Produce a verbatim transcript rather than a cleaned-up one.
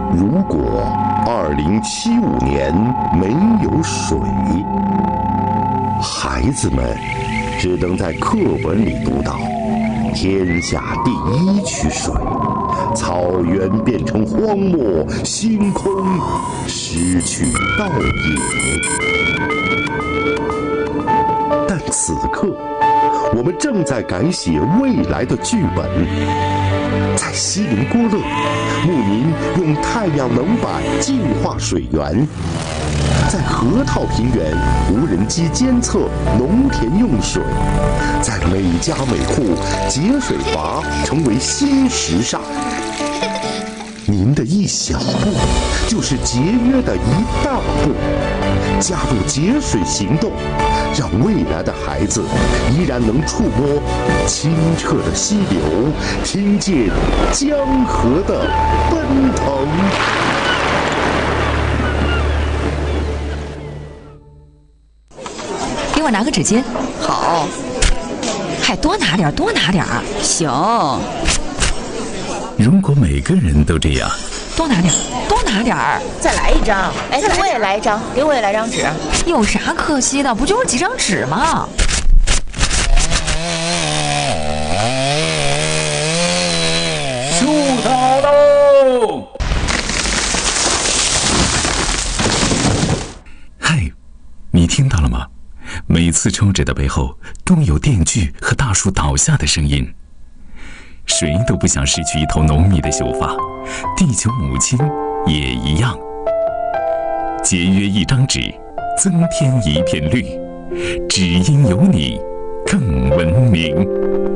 如果二零七五年没有水，孩子们只能在课本里读到天下第一区水，草原变成荒漠，星空失去倒影。但此刻，我们正在改写未来的剧本。在锡林郭勒，牧民用太阳能板净化水源；在河套平原，无人机监测农田用水；在每家每户，节水阀成为新时尚。您的一小步，就是节约的一大步。加入节水行动，让未来的孩子依然能触摸清澈的溪流，听见江河的奔腾。 给我拿个纸巾。 好。 还多拿点，多拿点。 行。 如果每个人都这样， 多拿点，多拿点儿。 再来一张。哎，给我也来一张，给我也来张纸。 有啥可惜的？不就是几张纸吗？ 出草喽！嗨，你听到了吗？每次抽纸的背后都有电锯和大树倒下的声音。谁都不想失去一头浓密的秀发，地球母亲也一样。节约一张纸，增添一片绿，只因有你更文明。